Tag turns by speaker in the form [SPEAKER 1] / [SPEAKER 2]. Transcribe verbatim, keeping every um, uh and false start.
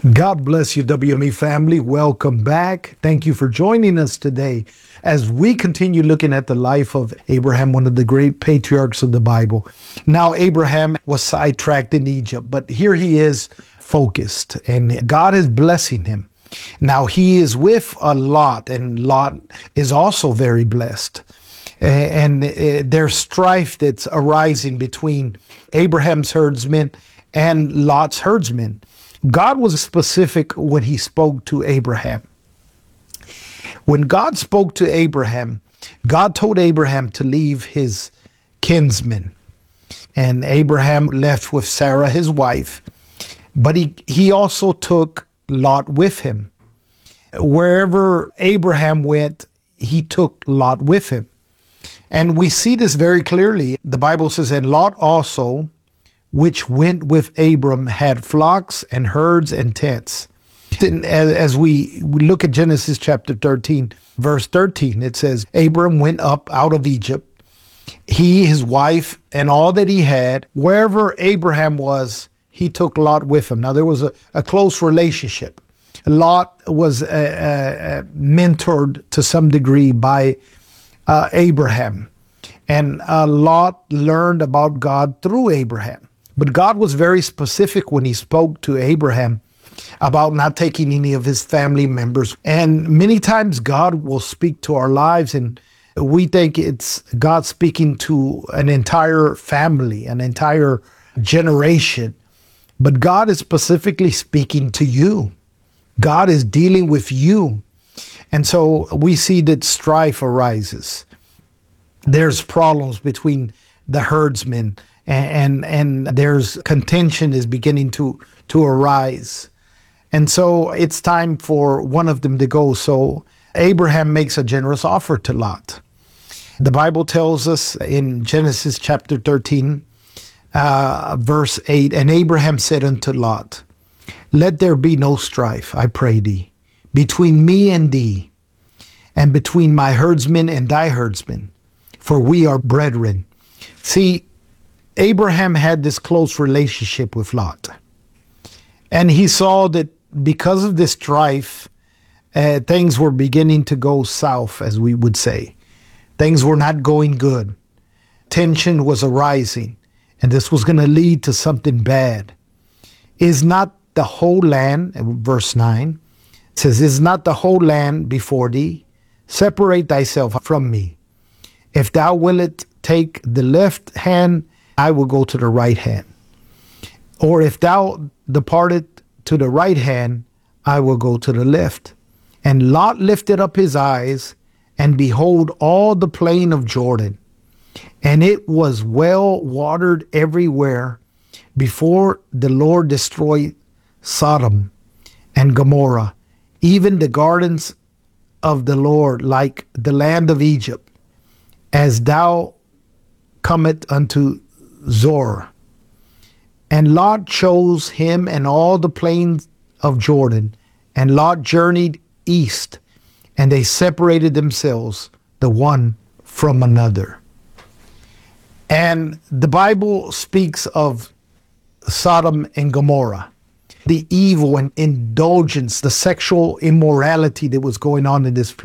[SPEAKER 1] God bless you, W M E family. Welcome back. Thank you for joining us today as we continue looking at the life of Abraham, one of the great patriarchs of the Bible. Now, Abraham was sidetracked in Egypt, but here he is focused, and God is blessing him. Now, he is with a Lot, and Lot is also very blessed. And there's strife that's arising between Abraham's herdsmen and Lot's herdsmen. God was specific when he spoke to Abraham. When God spoke to Abraham, God told Abraham to leave his kinsmen. And Abraham left with Sarah, his wife. But he, he also took Lot with him. Wherever Abraham went, he took Lot with him. And we see this very clearly. The Bible says, and Lot also, which went with Abram, had flocks and herds and tents. And as we look at Genesis chapter thirteen, verse thirteen, it says, Abram went up out of Egypt, he, his wife, and all that he had. Wherever Abraham was, he took Lot with him. Now, there was a, a close relationship. Lot was uh, uh, mentored to some degree by uh, Abraham. And uh, Lot learned about God through Abraham. But God was very specific when he spoke to Abraham about not taking any of his family members. And many times God will speak to our lives, and we think it's God speaking to an entire family, an entire generation. But God is specifically speaking to you. God is dealing with you. And so we see that strife arises. There's problems between the herdsmen, and, and and there's contention is beginning to to arise. And so it's time for one of them to go. So Abraham makes a generous offer to Lot. The Bible tells us in Genesis chapter thirteen, uh, verse eight, and Abraham said unto Lot, let there be no strife, I pray thee, between me and thee, and between my herdsmen and thy herdsmen, for we are brethren. See, Abraham had this close relationship with Lot. And he saw that because of this strife, uh, things were beginning to go south, as we would say. Things were not going good. Tension was arising, and this was going to lead to something bad. Is not the whole land, verse nine, says, is not the whole land before thee? Separate thyself from me. If thou wilt take the left hand, I will go to the right hand. Or if thou departed to the right hand, I will go to the left. And Lot lifted up his eyes, and behold all the plain of Jordan. And it was well watered everywhere, before the Lord destroyed Sodom and Gomorrah, even the gardens of the Lord, like the land of Egypt, as thou comest unto Zoar. And Lot chose him and all the plains of Jordan, and Lot journeyed east, and they separated themselves the one from another. And the Bible speaks of Sodom and Gomorrah, the evil and indulgence, the sexual immorality that was going on in this place.